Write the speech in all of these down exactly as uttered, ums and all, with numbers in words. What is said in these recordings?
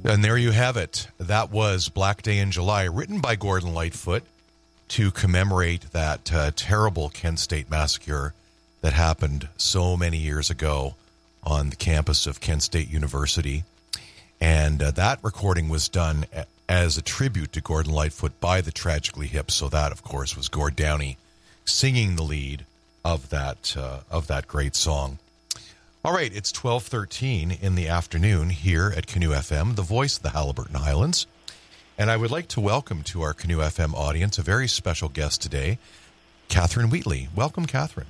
And there you have it. That was Black Day in July, written by Gordon Lightfoot to commemorate that uh, terrible Kent State massacre that happened so many years ago on the campus of Kent State University. And uh, that recording was done a- as a tribute to Gordon Lightfoot by the Tragically Hip. So that, of course, was Gord Downey singing the lead of that uh, of that great song. All right, it's twelve thirteen in the afternoon here at Canoe F M, the voice of the Haliburton Highlands. And I would like to welcome to our Canoe F M audience a very special guest today, Catherine Wheatley. Welcome, Catherine.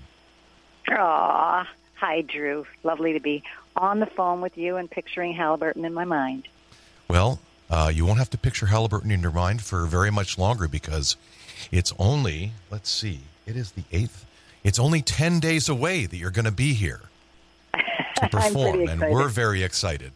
Aw, hi, Drew. Lovely to be on the phone with you and picturing Haliburton in my mind. Well, uh, you won't have to picture Haliburton in your mind for very much longer because it's only, let's see, it is the eighth. It's only ten days away that you're going to be here to perform, and we're very excited.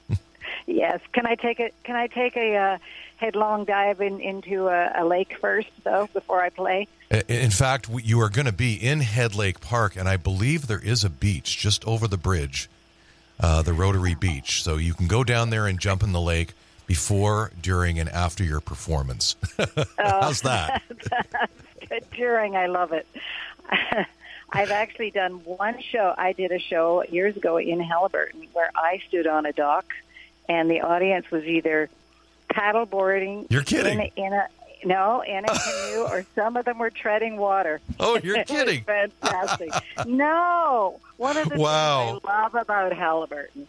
Yes. Can I take a Can I take a uh, headlong dive in, into a, a lake first, though, before I play? In fact, you are going to be in Head Lake Park, and I believe there is a beach just over the bridge, uh, the Rotary Beach. So you can go down there and jump in the lake before, during, and after your performance. Oh, how's that? That's good. During, I love it. I've actually done one show. I did a show years ago in Haliburton where I stood on a dock, and the audience was either paddleboarding. You're kidding. In a, in a no, in a canoe, or some of them were treading water. Oh, you're kidding! Fantastic. No, one of the wow. things I love about Haliburton.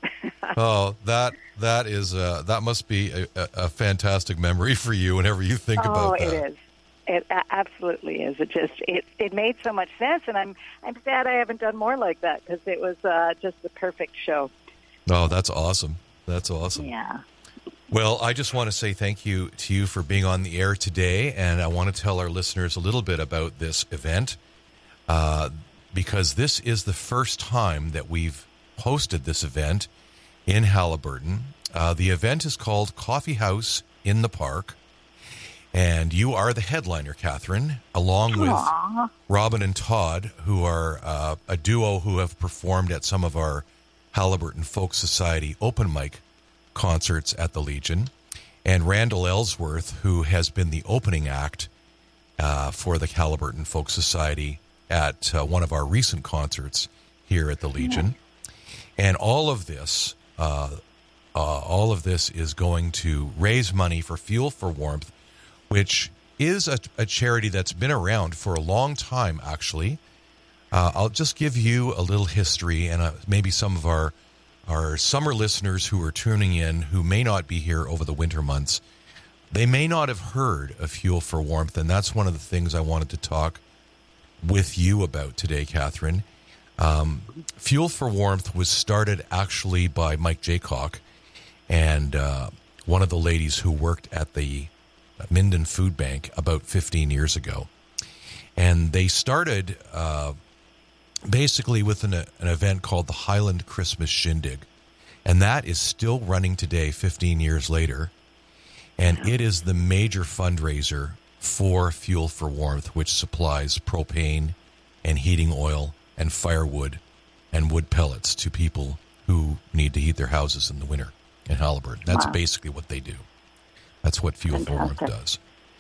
Oh, that that is uh, that must be a, a, a fantastic memory for you whenever you think oh, about that. Oh, it is. It absolutely is. It just it, it made so much sense, and I'm I'm sad I haven't done more like that because it was uh, just the perfect show. Oh, that's awesome. That's awesome. Yeah. Well, I just want to say thank you to you for being on the air today, and I want to tell our listeners a little bit about this event uh, because this is the first time that we've hosted this event in Haliburton. Uh, the event is called Coffee House in the Park. And you are the headliner, Catherine, along with Aww. Robin and Todd, who are uh, a duo who have performed at some of our Haliburton Folk Society open mic concerts at the Legion, and Randall Ellsworth, who has been the opening act uh, for the Haliburton Folk Society at uh, one of our recent concerts here at the Legion. Yeah. And all of this, uh, uh, all of this is going to raise money for Fuel for Warmth, which is a, a charity that's been around for a long time, actually. Uh, I'll just give you a little history, and uh, maybe some of our, our summer listeners who are tuning in who may not be here over the winter months, they may not have heard of Fuel for Warmth, and that's one of the things I wanted to talk with you about today, Catherine. Um, Fuel for Warmth was started actually by Mike Jaycock and uh, one of the ladies who worked at the Minden Food Bank about fifteen years ago. And they started uh, basically with an, an event called the Highland Christmas Shindig. And that is still running today, fifteen years later. And it is the major fundraiser for Fuel for Warmth, which supplies propane and heating oil and firewood and wood pellets to people who need to heat their houses in the winter in Haliburton. That's wow. basically what they do. That's what Fuel for Warmth does.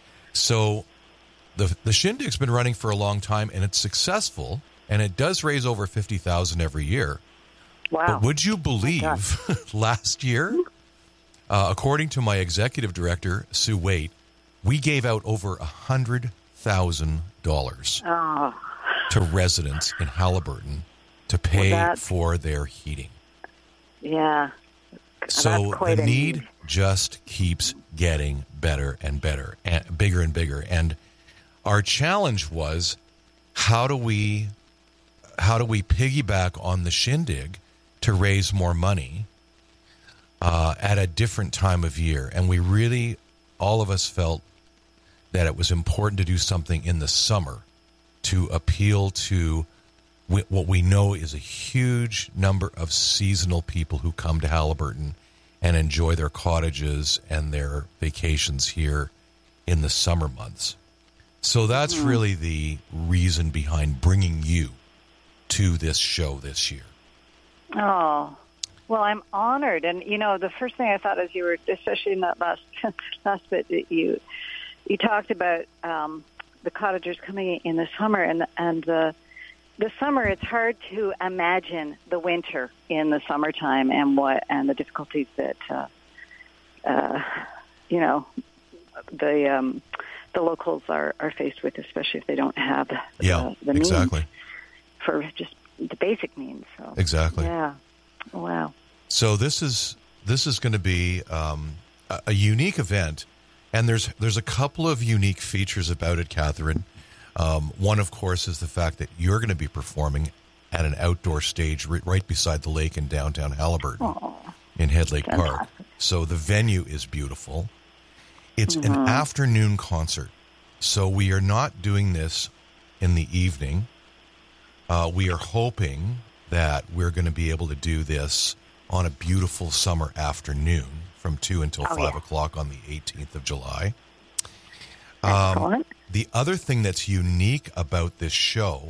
So the the Shindig's been running for a long time, and it's successful, and it does raise over fifty thousand dollars every year. Wow. But would you believe last year, uh, according to my executive director, Sue Waite, we gave out over one hundred thousand dollars oh. to residents in Haliburton to pay well, for their heating. Yeah. So the need, need just keeps getting better and better, and bigger and bigger. And our challenge was, how do we, how do we piggyback on the Shindig to raise more money uh, at a different time of year? And we really, all of us felt that it was important to do something in the summer to appeal to what we know is a huge number of seasonal people who come to Haliburton and enjoy their cottages and their vacations here in the summer months. So that's mm-hmm. really the reason behind bringing you to this show this year. Oh, Well, I'm honored, and you know, the first thing I thought as you were, especially in that last last bit that you you talked about um, the cottagers coming in the summer, and and the the summer. It's hard to imagine the winter in the summertime, and what and the difficulties that uh, uh, you know the um, the locals are, are faced with, especially if they don't have yeah, the, the means exactly. for just the basic means. So exactly. Yeah. Wow. So this is this is going to be um, a, a unique event, and there's there's a couple of unique features about it, Catherine. Um, one, of course, is the fact that you're going to be performing at an outdoor stage right, right beside the lake in downtown Haliburton, Aww, in Head Lake fantastic. Park. So the venue is beautiful. It's Mm-hmm. an afternoon concert, so we are not doing this in the evening. Uh, we are hoping that we're going to be able to do this on a beautiful summer afternoon from two until Oh, five yeah. o'clock on the eighteenth of July. Excellent. The other thing that's unique about this show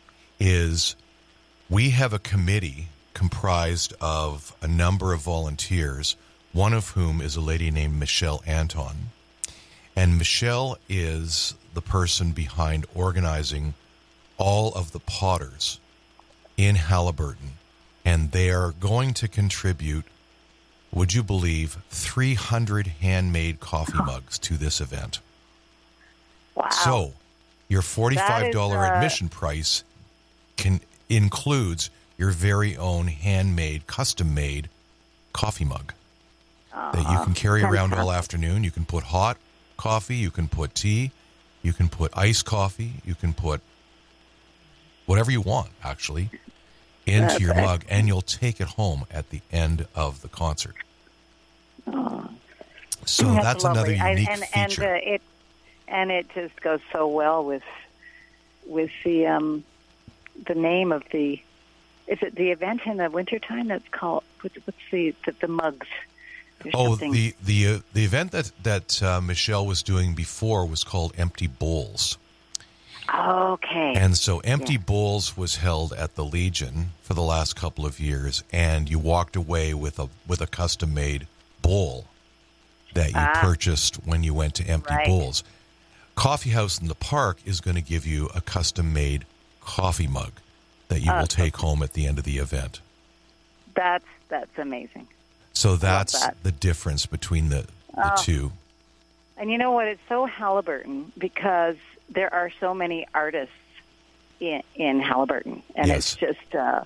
is we have a committee comprised of a number of volunteers, one of whom is a lady named Michelle Anton. And Michelle is the person behind organizing all of the potters in Haliburton. And they are going to contribute, would you believe, three hundred handmade coffee mugs to this event. Wow. So your forty-five dollars That is, uh, admission price can includes your very own handmade, custom-made coffee mug that you can carry around all afternoon. You can put hot coffee, you can put tea, you can put iced coffee, you can put whatever you want, actually, into That's your it. mug, and you'll take it home at the end of the concert. Oh, So that's that's lovely. another I- unique and, feature. And uh, it and it just goes so well with with the um, the name of the. Is it the event in the wintertime that's called? What's, what's the, the the mugs? There's Oh, something- the the uh, the event that that uh, Michelle was doing before was called Empty Bowls, Okay. and so Empty Yeah. Bowls was held at the Legion for the last couple of years, and you walked away with a with a custom made bowl that you Ah. purchased when you went to Empty Right. Bowls. Coffee House in the Park is going to give you a custom made coffee mug that you Ah, will take home at the end of the event. That's that's amazing. So that's that. the difference between the, the Oh. two. And you know what? It's so Haliburton because there are so many artists in, in Haliburton, and Yes. it's just uh,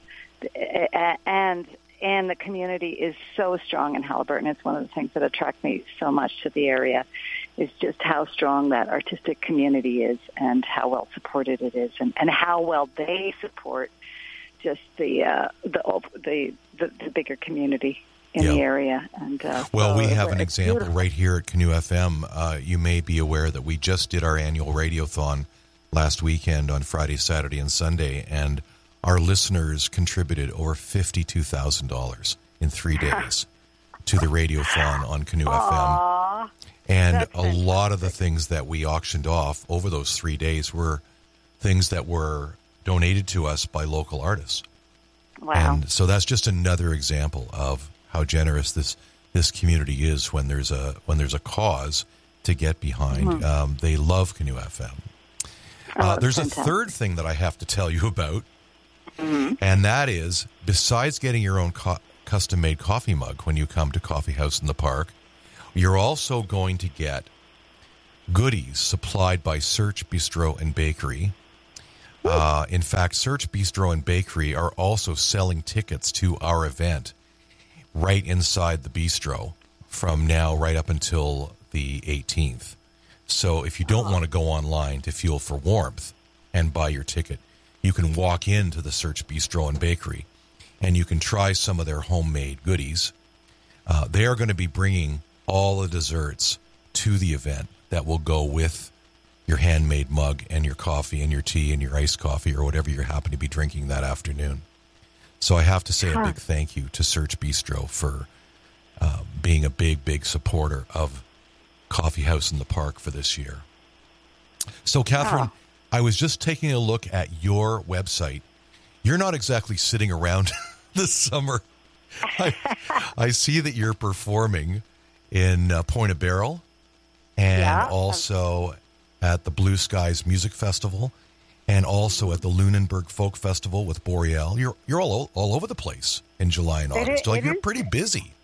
a- and and the community is so strong in Haliburton. It's one of the things that attract me so much to the area. Is just how strong that artistic community is, and how well supported it is, and, and how well they support just the uh, the, the the the bigger community in Yeah. the area. And uh, Well, so we it's- have an it's example beautiful. right here at Canoe F M. Uh, you may be aware that we just did our annual radiothon last weekend on Friday, Saturday, and Sunday, and our listeners contributed over fifty-two thousand dollars in three days to the radiothon on Canoe F M. Aw. And That's a lot of the things that we auctioned off over those three days were things that were donated to us by local artists. Wow. And so that's just another example of how generous this this community is when there's a when there's a cause to get behind. Mm-hmm. Um, they love Canoe F M. Oh, Uh, it's there's fantastic. a third thing that I have to tell you about, Mm-hmm. and that is besides getting your own co- custom-made coffee mug when you come to Coffee House in the Park, you're also going to get goodies supplied by Search Bistro and Bakery. Uh, in fact, Search Bistro and Bakery are also selling tickets to our event right inside the bistro from now right up until the eighteenth. So if you don't want to go online to Fuel for Warmth and buy your ticket, you can walk into the Search Bistro and Bakery and you can try some of their homemade goodies. Uh, they are going to be bringing all the desserts to the event that will go with your handmade mug and your coffee and your tea and your iced coffee or whatever you happen to be drinking that afternoon. So I have to say a big thank you to Search Bistro for uh, being a big, big supporter of Coffee House in the Park for this year. So, Catherine, Oh. I was just taking a look at your website. You're not exactly sitting around this summer I, I see that you're performing in uh, Point of Barrel and Yeah. also at the Blue Skies Music Festival and also at the Lunenburg Folk Festival with Boreal. You're you're all all over the place in July and It August. is- like it you're is- pretty busy.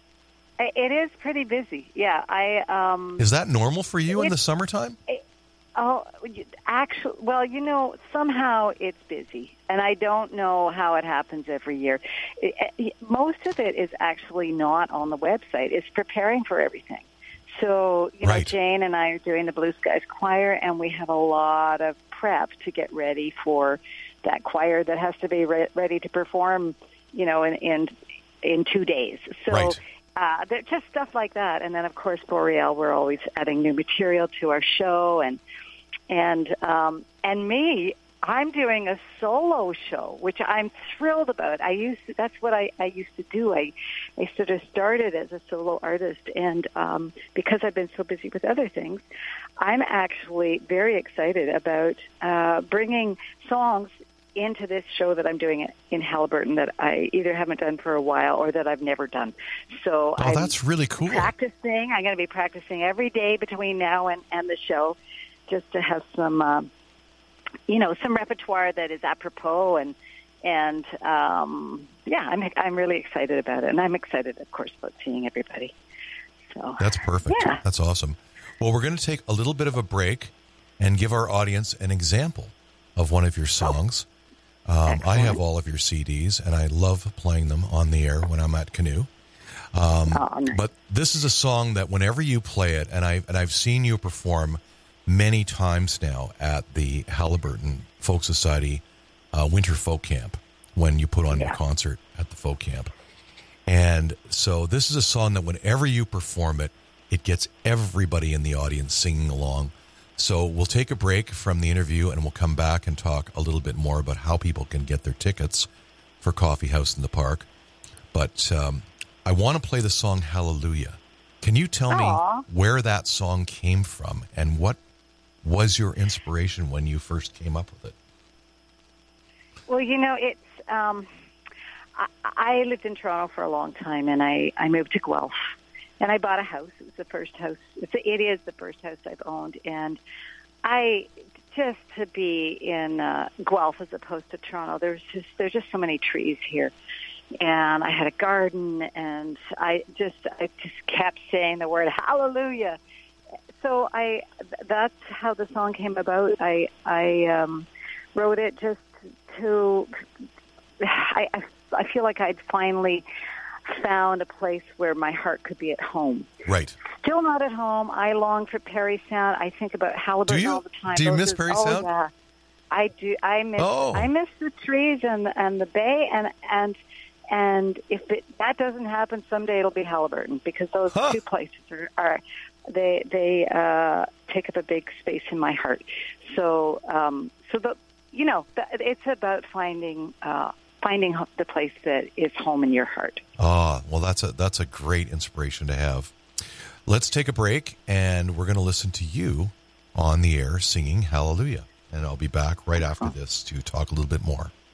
It is pretty busy. Yeah, I um Is that normal for you in It- the summertime? oh actually well, you know, somehow it's busy. And I don't know how it happens every year. It, it, most of it is actually not on the website. It's preparing for everything. So, you know, Right. Jane and I are doing the Blue Skies Choir, and we have a lot of prep to get ready for that choir that has to be re- ready to perform, you know, in in, in two days. So Right. uh, they're just stuff like that. And then, of course, Boreal, we're always adding new material to our show. And, and, um, and me, I'm doing a solo show, which I'm thrilled about. I used to, that's what I, I used to do. I, I sort of started as a solo artist, and um, because I've been so busy with other things, I'm actually very excited about uh, bringing songs into this show that I'm doing in Haliburton that I either haven't done for a while or that I've never done. So Oh, I'm that's really cool. practicing. I'm going to be practicing every day between now and, and the show, just to have some. Um, you know, some repertoire that is apropos, and and um, yeah, I'm I'm really excited about it, and I'm excited, of course, about seeing everybody. So That's perfect. Yeah. That's awesome. Well, we're going to take a little bit of a break and give our audience an example of one of your songs. Um, I Excellent. have all of your C Ds, and I love playing them on the air when I'm at Canoe. Um, Oh, nice. But this is a song that whenever you play it, and I and I've seen you perform many times now at the Haliburton Folk Society uh, Winter Folk Camp when you put on your Yeah. concert at the Folk Camp. And so this is a song that whenever you perform it, it gets everybody in the audience singing along. So we'll take a break from the interview and we'll come back and talk a little bit more about how people can get their tickets for Coffee House in the Park. But um, I want to play the song Hallelujah. Can you tell Aw. me where that song came from and what was your inspiration when you first came up with it? Well, you know, it's. Um, I, I lived in Toronto for a long time, and I, I moved to Guelph, and I bought a house. It was the first house. It's, it is the first house I've owned, and I just to be in uh, Guelph as opposed to Toronto. There's just there's just so many trees here, and I had a garden, and I just I just kept saying the word hallelujah. So I that's how the song came about. I I um, wrote it just to I, I I feel like I'd finally found a place where my heart could be at home. Right. Still not at home. I long for Parry Sound. I think about Haliburton Do you? all the time. Do you Those miss are- Parry oh, Sound? Yeah. I do. I miss. Oh. I miss the trees and and the bay, and and and if it, that doesn't happen, someday it'll be Haliburton, because those Huh. two places are, are they they uh, take up a big space in my heart. So um, so the you know the, it's about finding. Uh, finding ho- the place that is home in your heart. Ah, well, that's a that's a great inspiration to have. Let's take a break, and we're going to listen to you on the air singing Hallelujah. And I'll be back right after this to talk a little bit more.